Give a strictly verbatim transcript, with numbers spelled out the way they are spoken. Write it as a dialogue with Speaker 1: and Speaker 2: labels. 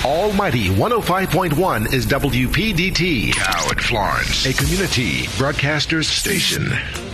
Speaker 1: Almighty one oh five point one is W P D T. Coward Florence, a community broadcasters station.